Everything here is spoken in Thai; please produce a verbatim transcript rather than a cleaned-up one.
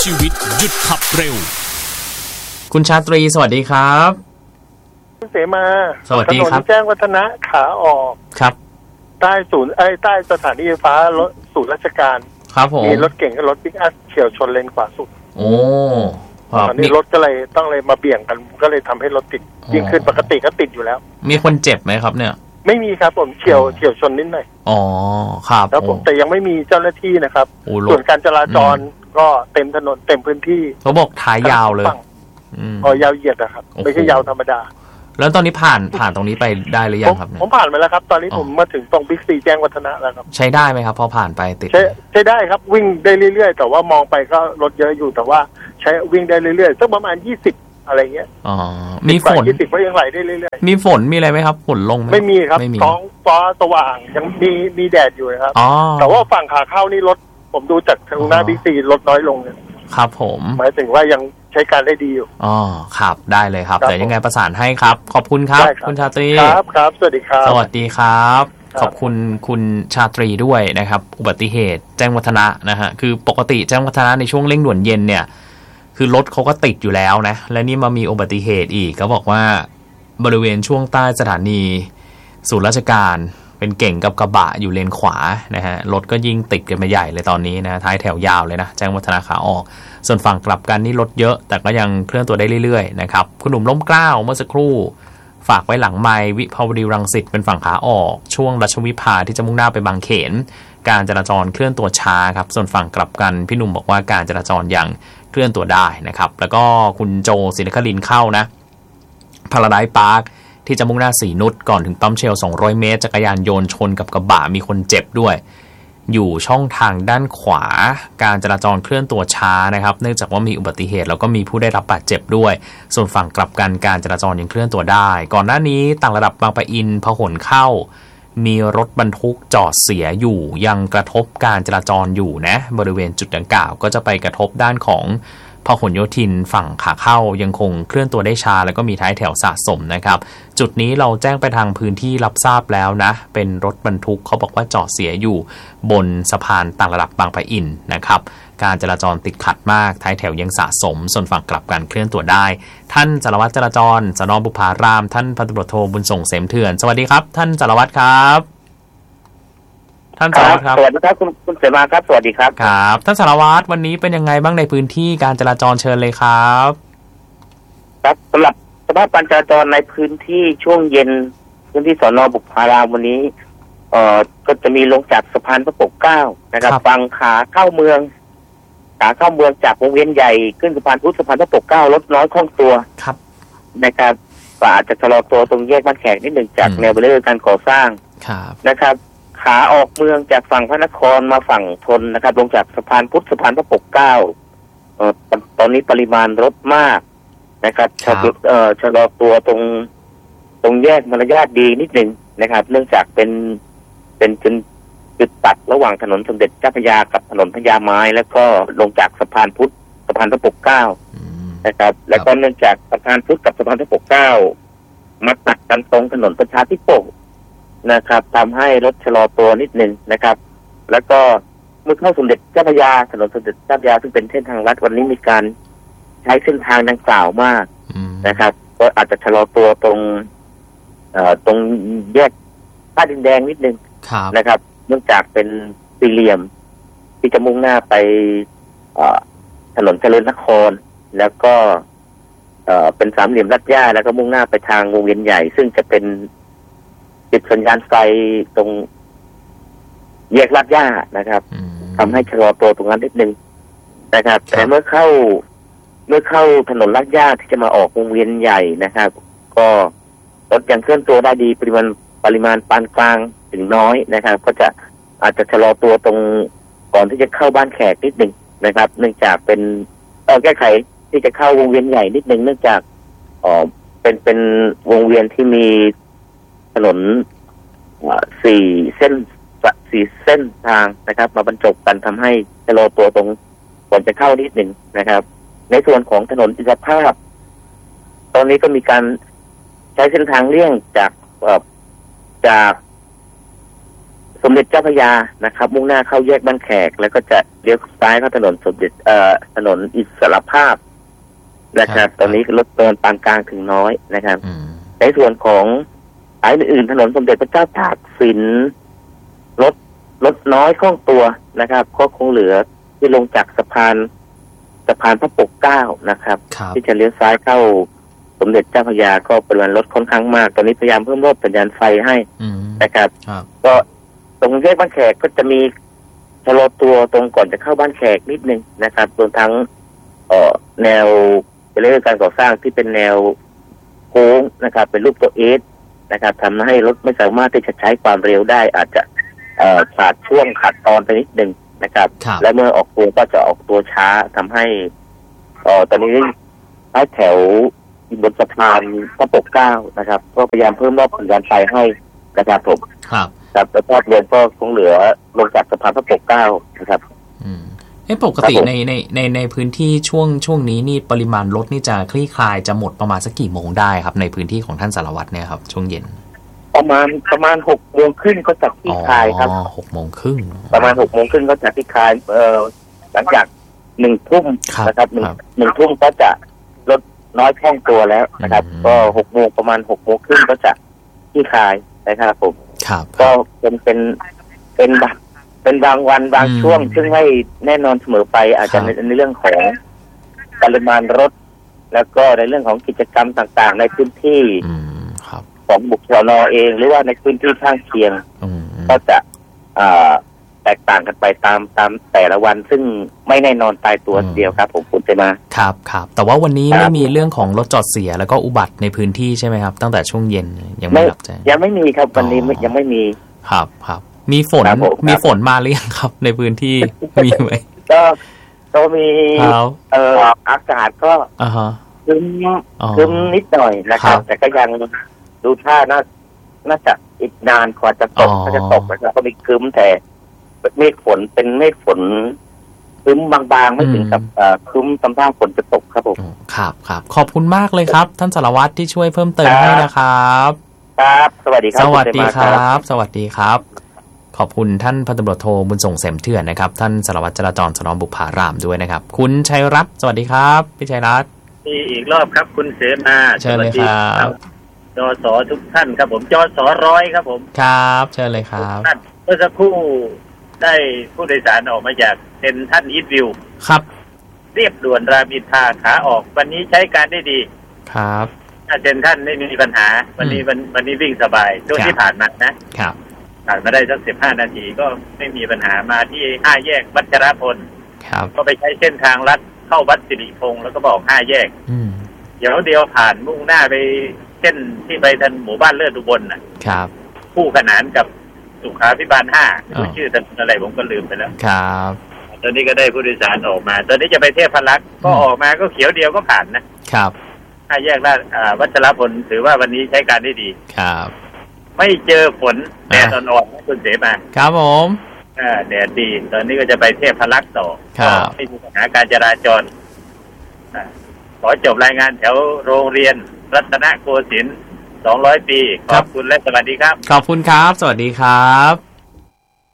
ชีวิตหยุดขับเร็วคุณชาตรีสวัสดีครับเสมาสวัสดีครับถนนแจ้งวัฒนะขาออกครับใต้ศูนย์ไอ้ใต้สถานีไฟฟ้ารถศูนย์ราชการครับผมมีรถเก่งกับรถปิกอัพเฉี่ยวชนเลนขวาสุดโอ้ตอนนี้รถก็เลยต้องเลยมาเบี่ยงกันก็เลยทำให้รถติดยิ่งขึ้นปกติก็ติดอยู่แล้วมีคนเจ็บไหมครับเนี่ยไม่มีครับผมเฉี่ยวเฉี่ยวชนนิดหน่อยอ๋อครับแล้วผมแต่ยังไม่มีเจ้าหน้าที่นะครับส่วนการจราจรก็เต็มถนนเต็มพื้นที่เขาบอกท้ายยาวเลยอ๋อยาวเหยียดนะครับไม่ใช่ยาวธรรมดาแล้วตอนนี้ผ่านผ่านตรงนี้ไปได้หรือยังครับผมผ่านมาแล้วครับตอนนี้ผมมาถึงตรงบิ๊กซีแจ้งวัฒนะแล้วครับใช้ได้ไหมครับพอผ่านไปติดใช้ใช้ได้ครับวิ่งได้เรื่อยๆแต่ว่ามองไปก็รถเยอะอยู่แต่ว่าใช้วิ่งได้เรื่อยๆสักประมาณยี่สิบอะไรเงี้ยอ๋อมีฝนยี่สิบก็ยังไหลได้เรื่อยๆมีฝนมีอะไรไหมครับฝนลงไหมไม่มีครับท้องฟ้าสว่างยังมีมีแดดอยู่นะครับแต่ว่าฝั่งขาเข้านี่รถผมดูจากทางหน้าบิ๊กซีรถน้อยลงเนี่ยครับผมหมายถึงว่ายังใช้การได้ดีอยู่อ๋อครับได้เลยครับแต่ยังไงประสานให้ครับขอบคุณครับคุณชาตรีครับครับสวัสดีครับสวัสดีครับขอบคุณคุณชาตรีด้วยนะครับอุบัติเหตุแจ้งวัฒนะนะฮะคือปกติแจ้งวัฒนะในช่วงเร่งด่วนเย็นเนี่ยคือรถเขาก็ติดอยู่แล้วนะและนี่มามีอุบัติเหตุอีกเขาบอกว่าบริเวณช่วงใต้สถานีศูนย์ราชการเป็นเก่งกับกระบะอยู่เลนขวานะฮะรถก็ยิ่งติดกันมาใหญ่เลยตอนนี้นะท้ายแถวยาวเลยนะแจ้งวัฒนะขาออกส่วนฝั่งกลับกันนี่รถเยอะแต่ก็ยังเคลื่อนตัวได้เรื่อยๆนะครับคุณหนุ่มล้มเกล้าเมื่อสักครู่ฝากไว้หลังไมล์วิภาวดีรังสิตเป็นฝั่งขาออกช่วงรัชวิภาที่จะมุ่งหน้าไปบางเขนการจราจรเคลื่อนตัวช้าครับส่วนฝั่งกลับกันพี่หนุ่มบอกว่าการจราจรยังเคลื่อนตัวได้นะครับแล้วก็คุณโจศินคลินเข้านะพาราไดซ์พาร์คที่จะมุ่งหน้าสีนุชก่อนถึงปั๊มเชลสองร้อยเมตรจักรยานยนต์ชนกับกระบะมีคนเจ็บด้วยอยู่ช่องทางด้านขวาการจราจรเคลื่อนตัวช้านะครับเนื่องจากว่ามีอุบัติเหตุแล้วก็มีผู้ได้รับบาดเจ็บด้วยส่วนฝั่งกลับกันการจราจรยังเคลื่อนตัวได้ก่อนหน้านี้ต่างระดับบางปะอินพหลเข้ามีรถบรรทุกจอดเสียอยู่ยังกระทบการจราจรอยู่นะบริเวณจุดดังกล่าวก็จะไปกระทบด้านของพหลโยธินฝั่งขาเข้ายังคงเคลื่อนตัวได้ช้าแล้วก็มีท้ายแถวสะสมนะครับจุดนี้เราแจ้งไปทางพื้นที่รับทราบแล้วนะเป็นรถบรรทุกเขาบอกว่าจอดเสียอยู่บนสะพานต่างระดับบางปะอินนะครับการจราจรติดขัดมากท้ายแถวยังสะสมส่วนฝั่งกลับกันเคลื่อนตัวได้ท่านสารวัตรจราจรสน.บุพารามท่านพันตำรวจโทบุญส่งเสมเถื่อนสวัสดีครับท่านสารวัตรครับท่านสารวัตรครับสวัสดีครับคุณคุณเสมาครับสวัสดีครับครับท่านสารวัตรวันนี้เป็นยังไงบ้างในพื้นที่การจราจรเชิญเลยครับครับสำหรับสภาพการจราจรในพื้นที่ช่วงเย็นพื้นที่สน.บุพารามวันนี้เอ่อก็จะมีลงจากสะพานพระปกเกล้านะครับฝั่งขาเข้าเมืองขาเข้าเมืองจากวงเวียนใหญ่ขึ้นสะพานพุทธสะพานพระปกเกล้ารถน้อยคล่องตัวครับนะครับก็อาจจะชะลอตัวตรงแยกบ้านแขกนิดหนึ่งจากแนวเบรียร์การก่อสร้างนะครับขาออกเมืองจากฝั่งพระนครมาฝั่งธนนะครับลงจากสะพานพุทธสะพานพระปกเกล้าเอ่อตอนนี้ปริมาณรถมากนะครับชะลอเอ่อชะลอตัวตรงตรงแยกมารยาทดีนิดนึงนะครับเนื่องจากเป็นเป็นเป็นจุดตัดระหว่างถนนสมเด็จเจ้าพระยากับถนนพญาไม้แล้วก็ลงจากสะพานพุทธสะพานพระปกเกล้านะครับแล้วก็เนื่องจากสะพานพุทธกับสะพานพระปกเกล้ามาตัดกันตรงถนนประชาธิปกนะครับทำให้รถชะลอตัวนิดนึงนะครับแล้วก็เมื่อเข้าสมเด็จเจ้าพระยาถนนสมเด็จเจ้าพระยาซึ่งเป็นเส้นทางลัดวันนี้มีการใช้เส้นทางดังกล่าวมากนะครับก็อาจจะชะลอตัวตรงเอ่อตรงแยกป้ายดินแดงนิดนึงนะครับเนื่องจากเป็นสี่เหลี่ยมที่จะมุ่งหน้าไปเอ่อถนนเจริญนครแล้วก็เอ่อเป็นสามเหลี่ยมลาดย่าแล้วก็มุ่งหน้าไปทางวงเวียนใหญ่ซึ่งจะเป็นติดสัญญาณไฟตรงแยกลาดย่านะครับทำให้ชะลอตัวตรงนั้นนิดนึงนะครับแต่เมื่อเข้าเมื่อเข้าถนนลาดย่าที่จะมาออกวงเวียนใหญ่นะครับก็รถยังเคลื่อนตัวได้ดีปริมาณปริมาณปานกลางถึงน้อยนะครับก็จะอาจจะชะลอตัวตรงก่อนที่จะเข้าบ้านแขกนิดนึงนะครับเนื่องจากเป็นเอ่อแก้ไขที่จะเข้าวงเวียนใหญ่นิดนึงเนื่องจากอ๋อเป็นเป็นวงเวียนที่มีถนนสี่เส้นสี่เส้นทางนะครับมาบรรจบกันทำให้ชะลอตัวตรงก่อนจะเข้านิดหนึ่งนะครับในส่วนของถนนอิสรภาพตอนนี้ก็มีการใช้เส้นทางเลี่ยงจากจากสสมเด็จเจ้าพระยานะครับมุ่งหน้าเข้าแยกบ้านแขกแล้วก็จะเลี้ยวซ้ายเข้าถนนสมเด็จเอ่อถนนอิสรภาพนะครับตอนนี้รถเดินปานกลางถึงน้อยนะครับในส่วนของสายอื่นๆถนนสมเด็จพระเจ้าตากสินรถรถน้อยคล่องตัวนะครับก็คงเหลือที่ลงจากสะพานสะพานพระปกเกล้านะครับที่จะเลี้ยวซ้ายเข้าสมเด็จเจ้าพระยาก็ปริมาณรถค่อนข้างมากตอนนี้พยายามเพิ่มรอบสัญญาณไฟให้นะครับก็ตรงแยกบ้านแขกก็จะมีชะลอตัวตรงก่อนจะเข้าบ้านแขกนิดนึงนะครับรวมทั้งเอ่อแนวเรื่องการก่อสร้างที่เป็นแนวโค้งนะครับเป็นรูปตัวเอสนะครับทำให้รถไม่สามารถที่จะใช้ความเร็วได้อาจจะเอ่อขาดช่วงขาดตอนไปนิดนึงนะครับและเมื่อออกตัวก็จะออกตัวช้าทำให้เอ่อตอนนี้ท้ายแถวบนสะพานพระปกเกล้านะครับก็พยายามเพิ่มรอบสัญญาณไฟให้นะครับผมครับครับแล้วก็รวมก็คงเหลือลงจากสะพานพระปกเกล้านะครับอืมเอ๊ะปกติในในในในพื้นที่ช่วงช่วงนี้นี่ปริมาณรถนี่จะคลี่คลายจะหมดประมาณสักกี่โมงได้ครับในพื้นที่ของท่านสารวัตรเนี่ยครับช่วงเย็นประมาณประมาณหกโมงครึ่งก็จะคลี่คลายครับอ๋อหกโมงครึ่งประมาณหกโมงครึ่งก็จะคลี่คลายเอ่อหลังจากหนึ่งทุ่มนะครับหนึ่งหนึ่งทุ่มก็จะลดน้อยคล่องตัวแล้วนะครับก็หกโมงประมาณหกโมงครึ่งก็จะคลี่คลายนะครับผมก็เป็นเป็นเป็นแบบเป็นบางวันบางช่วงซึ่งไม่แน่นอนเสมอไปอาจจะในในเรื่องของปริมาณรถแล้วก็ในเรื่องของกิจกรรมต่างๆในพื้นที่ของบุคคลเองหรือว่าในพื้นที่ข้างเคียงก็จะแตกต่างกันไปตามตามแต่ละวันซึ่งไม่แน่นอนตายตัวเดียวครับผมคุณเจมาครับครับแต่ว่าวันนี้ไม่มีเรื่องของรถจอดเสียแล้วก็อุบัติในพื้นที่ใช่ไหมครับตั้งแต่ช่วงเย็นยังไม่รับแจ้งยังไม่มีครับวันนี้ยังไม่มีครับครับมีฝนมีฝนมาหรือยังครับในพื้นที่มีไหมก็ก็มีเอ่ออากาศก็ครึ้มครึ้มนิดหน่อยนะครับแต่ก็ยังดูท่าน่าน่าจะอีกนานกว่าจะตกก็จะตกนะครับก็มีครึ้มแต่เมฆฝนเป็นเมฆฝนครึ้มบางๆไม่ถึงกับครึ้มทำท่าฝนจะตกครับผมครับครับขอบคุณมากเลยครับท่านสารวัตรที่ช่วยเพิ่มเติมให้นะครับครับสวัสดีครับสวัสดีครับสวัสดีครับขอบคุณท่านพันตำรวจโทบุญส่งเสมเถื่อนนะครับท่านสารวัตรจราจรสน.บุพารามด้วยนะครับคุณชัยรัตน์สวัสดีครับพี่ชัยรัตน์อีกรอบครับคุณเสมาเชิญเลยครับจสทุกท่านครับผมจสร้อยครับผมครับเชิญเลยครับท่านเมื่อสักครู่ได้ผู้โดยสารออกมาจากเซ็นทรัลอีสต์วิวครับเรียบด่วนรามอินทราขาออกวันนี้ใช้การได้ดีครับถ้าเซ็นทรัลไม่มีปัญหาวันนี้วันวันนี้วิ่งสบายช่วงที่ผ่านมานะครับผ่านมาได้สักสิบห้านาทีก็ไม่มีปัญหามาที่ห้าแยกวัชรพลครับก็ไปใช้เส้นทางลัดเข้าวัดสิริพงษ์แล้วก็บอกห้าแยกเดี๋ยวเดียวผ่านมุ่งหน้าไปเส้นที่ไปทางหมู่บ้านเลิศอุบลน่ะครับคู่ขนานกับสุขาภิบาลห้าชื่อถนนอะไรผมก็ลืมไปแล้วครับตอนนี้ก็ได้ผู้โดยสารออกมาตอนนี้จะไปเทพพลักษ์ก็ออกมาก็เขียวเดียวก็ผ่านนะครับห้าแยกลาดวัชรพลถือว่าวันนี้ใช้การได้ดีครับไม่เจอฝนแดดอ่อนๆคุณเสมาครับผมอ่าแดดดีตอนนี้ก็จะไปเทพพลักษ์ต่อครับไม่มีปัญหาการจราจรขอจบรายงานแถวโรงเรียนรัตนโกสินทร์สองร้อยปีขอบคุณและสวัสดีครับขอบคุณครับสวัสดีครับ